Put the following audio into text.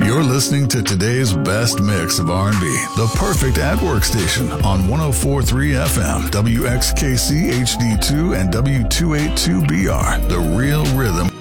You're listening to today's best mix of R&B, the perfect at-work station on 104.3 FM, WXKC HD2 and W282BR, the real rhythm.